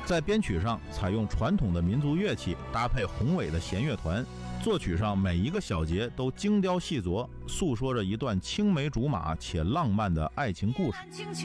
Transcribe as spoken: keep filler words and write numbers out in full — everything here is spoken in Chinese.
在编曲上采用传统的民族乐器，搭配宏伟的弦乐团，作曲上每一个小节都精雕细琢，诉说着一段青梅竹马且浪漫的爱情故事。